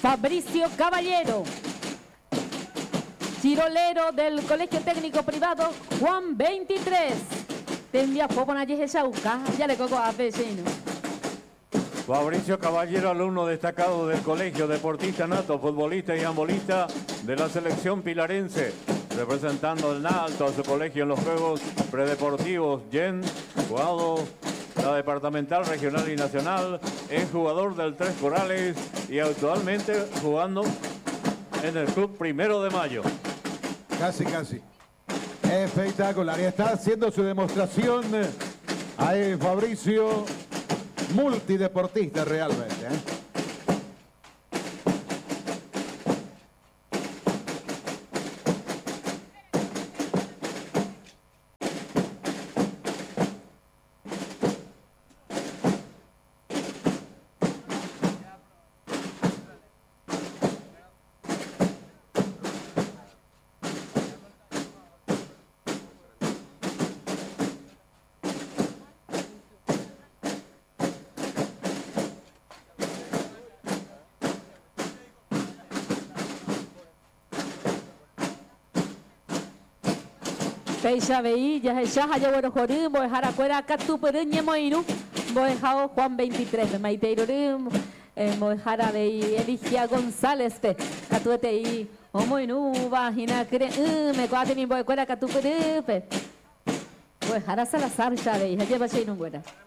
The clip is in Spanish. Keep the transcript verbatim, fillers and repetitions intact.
Fabricio Caballero. Chirolero del Colegio Técnico Privado Juan veintitrés. Te envía poco na Yeshauca, ya le coco a vecino. Fabricio Caballero, alumno destacado del Colegio, deportista nato, futbolista y handbolista de la selección pilarense, representando en alto a su colegio en los Juegos Predeportivos Y E N, jugado la departamental, regional y nacional, es jugador del Tres Corales y actualmente jugando en el Club Primero de Mayo. Casi, casi. Espectacular. Y está haciendo su demostración ahí Fabricio, multideportista realmente, ¿eh? Peisa veí, ya el Shaha, ya bueno, Jorim, voy a dejar afuera acá tu pereña moinu, voy a dejar Juan veintitrés, me maiteiro, voy a dejar a ver Eligia González, catuete y, o moinu, vagina, cre, me coate mi voy a fuera acá tu pereña, voy a dejar a Salazar, ya veis, ya lleva Shane un buena.